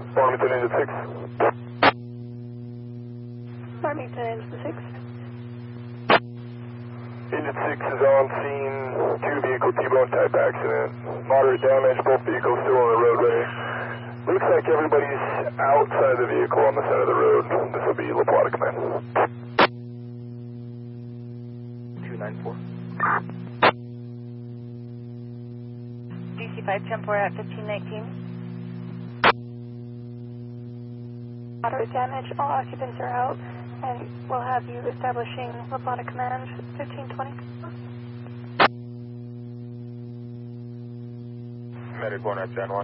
Farmington into 6. Farmington into 6. Engine 6 is on scene, 2-vehicle T-bone type accident. Moderate damage, both vehicles still on the roadway. Looks like everybody's outside the vehicle on the side of the road. This will be La Plata Command. 294. DC 510-4 at 1519. Moderate damage, all occupants are out, and we'll have you establishing La Plata Command 1520. Medic 1 at 10-1.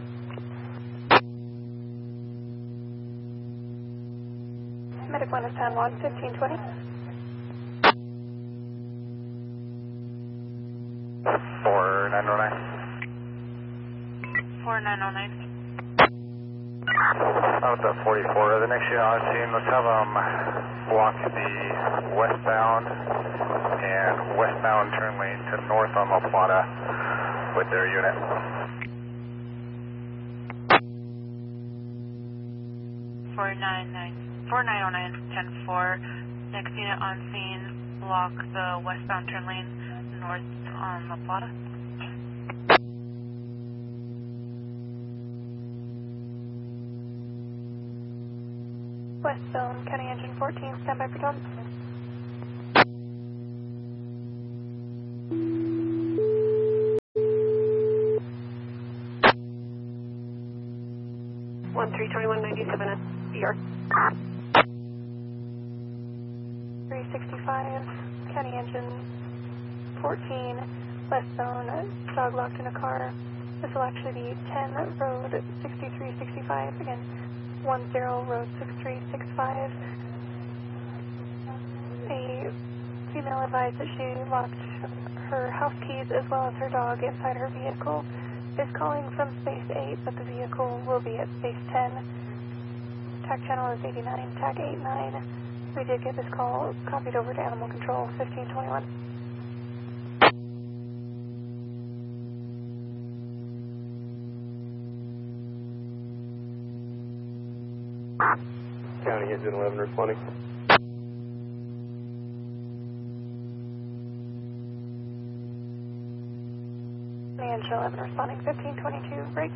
Medic 1 is 10-1, 1520. 4909. 4909. Out at 44. The next unit on scene, let's have block the westbound and westbound turn lane to north on La Plata with their unit. 4909, 10-4. Next unit on scene, block the westbound turn lane north on La Plata. West zone, County Engine 14, standby for Tom. One 32197 at ER. 365, County Engine 14, West zone, dog locked in a car. This will actually be 10 Road 6365, again, 10 Road 6365. A female advised that she locked her house keys as well as her dog inside her vehicle. Is calling from space 8, but the vehicle will be at space 10. TAC channel is 89, TAC 89. We did get this call copied over to Animal Control 1521. County Engine 11 responding. Engine 11 responding 1522, break.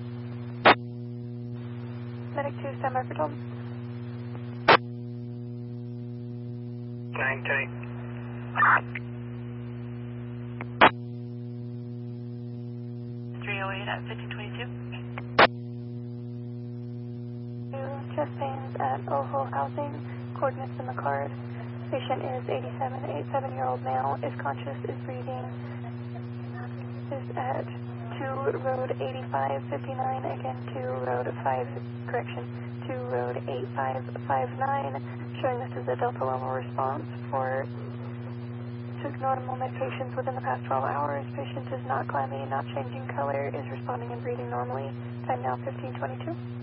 Medic 2, standby for Tom. 9 tank. 308 at 1522. Chest pains at Oho Housing, coordinates in the card. Patient is 87-year-old male, is conscious, is breathing, is at 2 Road 8559, again 2 Road 2 Road 8559, showing this is a Delta level response for took normal medications within the past 12 hours. Patient is not climbing, not changing color, is responding and breathing normally. Time now 1522.